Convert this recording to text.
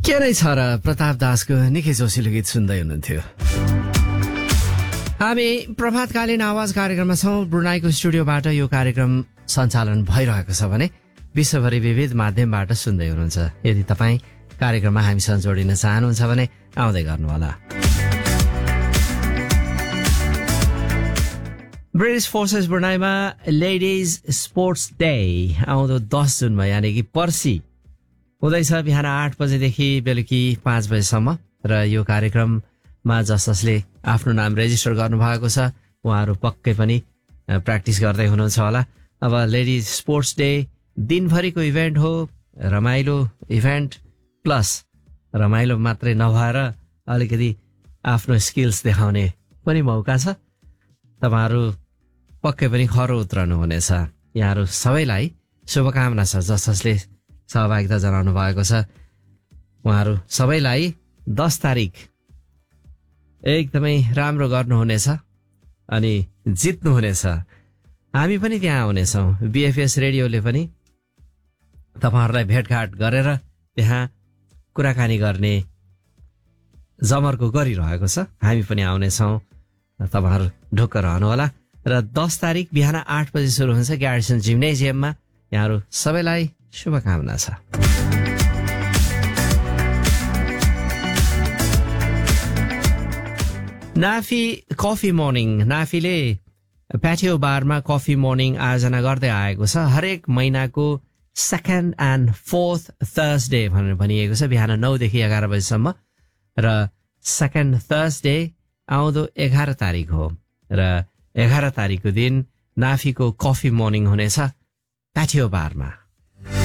के नै छ र प्रताप दासको निकै जोसिलो गीत सुन्दै हुनुहुन्थ्यो। हामी प्रभातकालीन आवाज कार्यक्रममा छौँ। ब्रुनाईको स्टुडियोबाट यो कार्यक्रम सञ्चालन भइरहेको छ भने विश्वभरि विविध माध्यमबाट सुन्दै हुनुहुन्छ। यदि तपाईँ कार्यक्रममा हामीसँग जोडिन चाहनुहुन्छ भने आउँदै गर्नुहोला। British forces ब्रुनाईमा ladies sports day आउँदो 10 जुनमा यानि कि पर्सि हुँदैछ बिहान 8 बजेदेखि बेलुकी 5 बजेसम्म। र यो कार्यक्रममा जसले आफ्नो नाम रेजिस्टर गर्नुभएको छ उहाँहरू पक्कै पनि प्र्याक्टिस गर्दै हुनुहुन्छ होला। अब लेडिज स्पोर्ट्स डे दिनभरिको इभेन्ट हो, रमाइलो इभेन्ट प्लस रमाइलो मात्रै नभएर अलिकति आफ्नो स्किल्स देखाउने पनि मौका छ। तपाईँहरू पक्कै पनि खरो उत्रनु हुनेछ। यहाँहरू सबैलाई शुभकामना छ जसले सहभागिता जनाउनु भएको छ। उहाँहरू सबैलाई 10 तारिक एकदमै राम्रो गर्नुहुनेछ अनि जित्नुहुनेछ। हामी पनि त्यहाँ आउनेछौँ। बीएफएस रेडियोले पनि तपाईँहरूलाई भेटघाट गरेर त्यहाँ कुराकानी गर्ने जमर्को गरिरहेको छ। हामी पनि आउनेछौँ। तपाईँहरू ढुक्क रहनुहोला। र 10 तारिक बिहान 8 बजे सुरु हुन्छ ग्यारिसन जिम्नेजियममा। यहाँहरू सबैलाई शुभकामना छ। नाफी कफी मर्निङ, नाफीले प्याटियो बारमा कफी मर्निङ आयोजना गर्दै आएको छ। हरेक महिनाको 2nd and 4th थर्सडे भनेर भनिएको छ बिहान 9 देखि 11 बजेसम्म। र 2nd थर्सडे आउँदो 11 तारिक हो। र 11 तारिकको दिन नाफीको कफी मर्निङ हुनेछ प्याटियो बारमा।